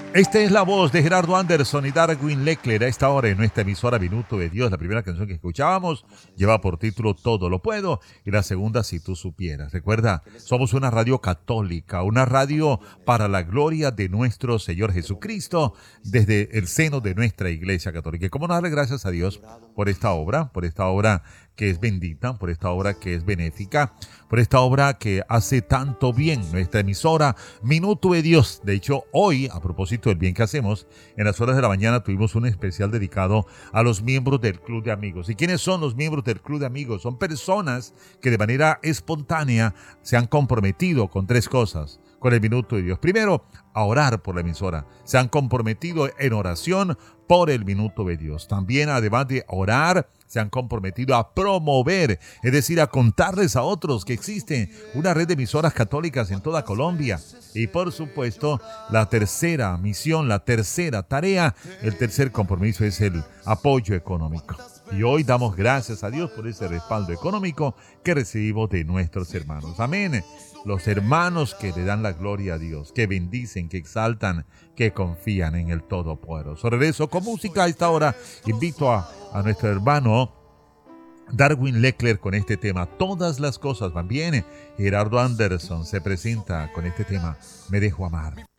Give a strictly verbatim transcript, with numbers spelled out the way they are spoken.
Esta es la voz de Gerardo Anderson y Darwin Leckler a esta hora en nuestra emisora Minuto de Dios. La primera canción que escuchábamos lleva por título Todo lo puedo y la segunda Si tú supieras. Recuerda, somos una radio católica, una radio para la gloria de nuestro Señor Jesucristo desde el seno de nuestra Iglesia Católica. Y cómo no darle gracias a Dios por esta obra, por esta obra que es bendita, por esta obra que es benéfica, por esta obra que hace tanto bien nuestra emisora Minuto de Dios. De hecho, hoy, a propósito del bien que hacemos, en las horas de la mañana tuvimos un especial dedicado a los miembros del Club de Amigos. ¿Y quiénes son los miembros del Club de Amigos? Son personas que de manera espontánea se han comprometido con tres cosas con el Minuto de Dios. Primero, a orar por la emisora. Se han comprometido en oración por el Minuto de Dios. También, además de orar, se han comprometido a promover, es decir, a contarles a otros que existe una red de emisoras católicas en toda Colombia. Y por supuesto, la tercera misión, la tercera tarea, el tercer compromiso es el apoyo económico. Y hoy damos gracias a Dios por ese respaldo económico que recibimos de nuestros hermanos. Amén. Los hermanos que le dan la gloria a Dios, que bendicen, que exaltan, que confían en el Todopoderoso. Regreso con música a esta hora. Invito a, a nuestro hermano Darwin Leckler con este tema. Todas las cosas van bien. Gerardo Anderson se presenta con este tema. Me dejo amar.